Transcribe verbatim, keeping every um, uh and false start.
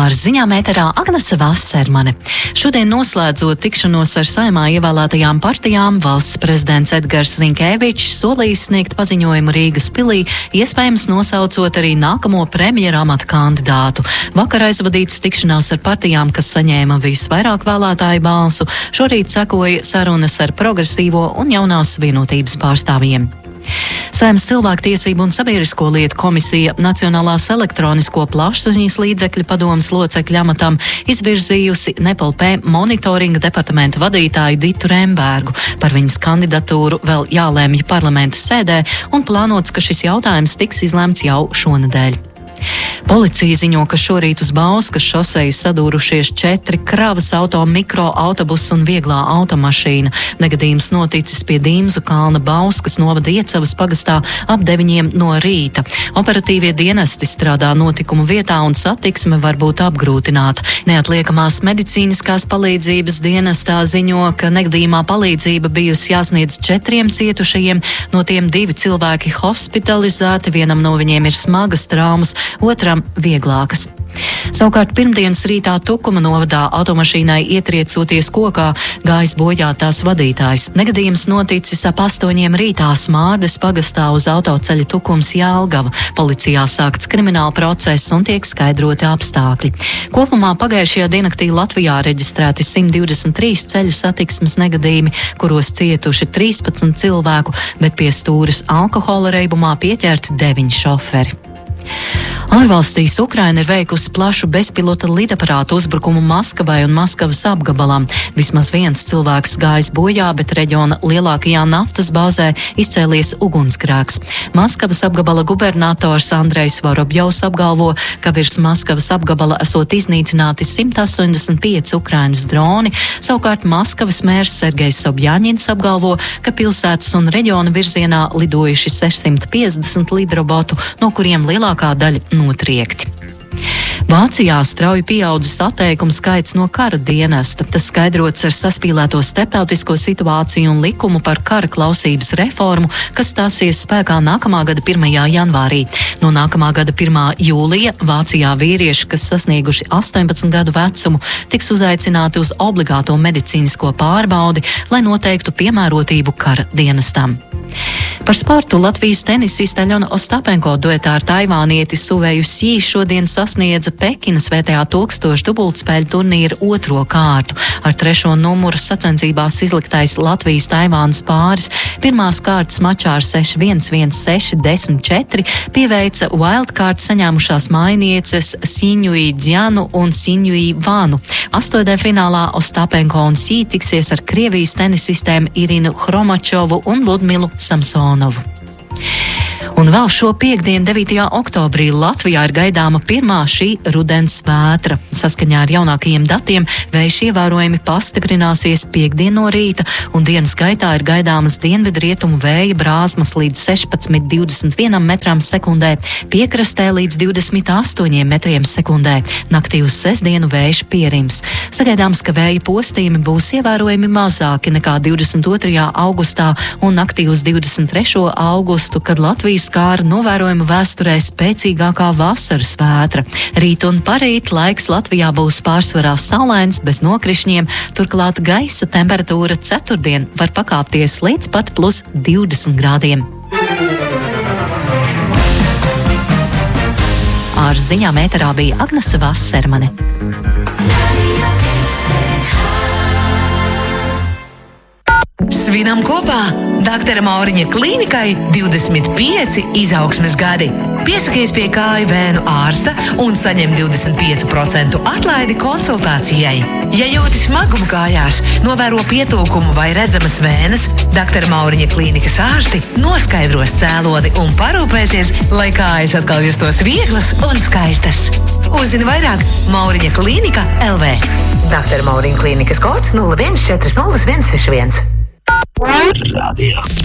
Ar ziņām ēterā Agnese Vasermane. Šodien noslēdzot tikšanos ar Saeimā ievēlētajām partijām, valsts prezidents Edgars Rinkēvičs solījis sniegt paziņojumu Rīgas pilī, iespējams nosaucot arī nākamo premjera amata kandidātu. Vakar aizvadītas tikšanās ar partijām, kas saņēma visvairāk vēlētāju balsu. Šorīt sekoja sarunas ar Progresīvo un Jaunās vienotības pārstāvjiem. Saeimas cilvēktiesību un sabiedrisko lietu komisija Nacionālās elektronisko plašsaziņas līdzekļu padomes locekļa amatam izvirzījusi N E P L P monitoringa departamenta vadītāju Ditu Rembergu. Par viņas kandidatūru vēl jālēmj parlamenta sēdē un plānots, ka šis jautājums tiks izlemts jau šonedēļ. Policija ziņo, ka šorīt uz Bauskas šosejas sadūrušies četri kravas auto, mikroautobuss un vieglā automašīna. Negadījums noticis pie Dīmzu kalna Bauskas novada Iecavas pagastā ap deviņiem no rīta. Operatīvie dienesti strādā notikumu vietā un satiksme var būt apgrūtināta. Neatliekamās medicīniskās palīdzības dienestā ziņo, ka negadījumā palīdzība bijusi jāsniedz četriem cietušajiem, no tiem divi cilvēki hospitalizēti, vienam no viņiem ir smagas traumas, otram vieglākas. Savukārt pirmdienas rītā Tukuma novadā automašīnai ietriecoties kokā gājis bojā tās vadītājs. Negadījums noticis ap astoņiem rītā Smārdes pagastā uz autoceļa Tukums Jelgava. Policijā sākts krimināla process un tiek skaidroti apstākļi. Kopumā pagājušajā diennaktī Latvijā reģistrēti simt divdesmit trīs ceļu satiksmes negadījumi, kuros cietuši trīspadsmit cilvēku, bet pie stūres alkohola reibumā pieķerti deviņi šoferi. Ārvalstīs Ukraina ir veikusi plašu bezpilota lidaparātu uzbrukumu Maskavai un Maskavas apgabalam. Vismaz viens cilvēks gājis bojā, bet reģiona lielākajā naftas bāzē izcēlies ugunsgrēks. Maskavas apgabala gubernators Andrejs Vorobjovs apgalvo, ka virs Maskavas apgabala esot iznīcināti simt astoņdesmit pieci Ukrainas droni. Savukārt Maskavas mērs Sergejs Sobjaņins apgalvo, ka pilsētas un reģiona virzienā lidojuši sešsimt piecdesmit lidrobotu, no kuriem lielākā daļa notriekti. Vācijā strauji pieaudzis atteikumu skaits no kara dienesta. Tas skaidrots ar saspīlēto starptautisko situāciju un likumu par kara klausības reformu, kas stāsies spēkā nākamā gada pirmajā janvārī. No nākamā gada pirmā jūlija Vācijā vīrieši, kas sasnieguši astoņpadsmit gadu vecumu, tiks uzaicināti uz obligāto medicīnisko pārbaudi, lai noteiktu piemērotību kara dienestam. Par sportu Latvijas tenisiste Aļona Ostapenko duetā ar taivānieti Suveju Sī šodien sasniedza Pekinas V T A tūkstošu dubultspēļu turnīra otro kārtu. Ar trešo numuru sacensībās izliktais Latvijas-Taivānas pāris pirmās kārtas mačā ar seši viens, viens seši, desmit četri pieveica wildcard saņēmušās mainieces Siņui Dzjanu un Siņui Vanu. Astotdaļfinālā Ostapenko un Sī tiksies ar Krievijas tenisistēm Irinu Hromačovu un Ludmilu Samsonovu. Un vēl šo piekdienu, devītajā oktobrī, Latvijā ir gaidāma pirmā šī rudens vētra. Saskaņā ar jaunākajiem datiem vējš ievērojami pastiprināsies piekdien no rīta, un dienas gaitā ir gaidāmas dienvidrietumu vēja brāzmas līdz sešpadsmit līdz divdesmit vienam metram sekundē, piekrastē līdz divdesmit astoņiem metriem sekundē. Naktī uz sestdienu vējš pierims. Sagaidāms, ka vēja postījumi būs ievērojami mazāki nekā divdesmit otrajā augustā un naktī uz divdesmit trešo augustu, kad Latvijas skāra novērojama vēsturē spēcīgākā vasaras vētra. Rīt un parīt laiks Latvijā būs pārsvarā saulains, bez nokrišņiem, turklāt gaisa temperatūra ceturtdien var pakāpties līdz pat plus divdesmit grādiem. Ar ziņām ēterā bija Agnese Vasermane. Svinam kopā! Doktora Mauriņa klīnikai divdesmit pieci izaugsmes gadi. Piesakies pie kāju vēnu ārsta un saņem divdesmit pieci procenti atlaidi konsultācijai. Ja jūti smagumu kājās, novēro pietūkumu vai redzamas vēnes, Doktora Mauriņa klīnikas ārsti noskaidros cēloni un parūpēsies, lai kājas atkal justos vieglas un skaistas. Uzzini vairāk Mauriņa klīnika L V. Doktora Mauriņa klīnikas kods nulle viens četri nulle viens seši viens. Radio.